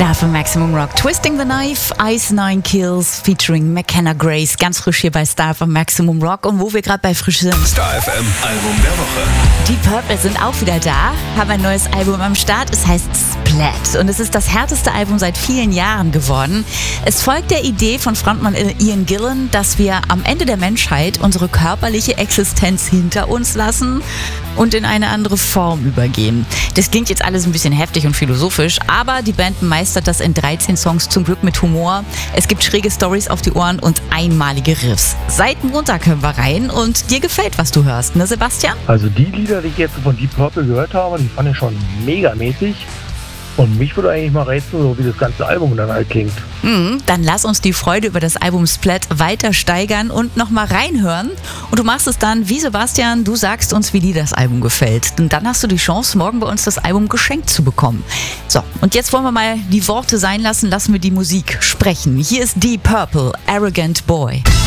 Star für Maximum Rock. Twisting the Knife, Ice Nine Kills featuring McKenna Grace. Ganz frisch hier bei Star für Maximum Rock. Und wo wir gerade bei frisch sind. Star FM Album der Woche. Die Purple sind auch wieder da, haben ein neues Album am Start. Es heißt Splat und es ist das härteste Album seit vielen Jahren geworden. Es folgt der Idee von Frontmann Ian Gillan, dass wir am Ende der Menschheit unsere körperliche Existenz hinter uns lassen und in eine andere Form übergehen. Das klingt jetzt alles ein bisschen heftig und philosophisch, aber die Band meistert das in 13 Songs zum Glück mit Humor. Es gibt schräge Storys auf die Ohren und einmalige Riffs. Seit Montag hören wir rein und dir gefällt, was du hörst, ne Sebastian? Also die Lieder, die ich jetzt von Deep Purple gehört habe, die fand ich schon megamäßig. Und mich würde eigentlich mal rätseln, so wie das ganze Album dann halt klingt. Dann lass uns die Freude über das Album Splat weiter steigern und nochmal reinhören. Und du machst es dann wie Sebastian, du sagst uns, wie dir das Album gefällt. Und dann hast du die Chance, morgen bei uns das Album geschenkt zu bekommen. So, und jetzt wollen wir mal die Worte sein lassen, lassen wir die Musik sprechen. Hier ist Deep Purple, Arrogant Boy.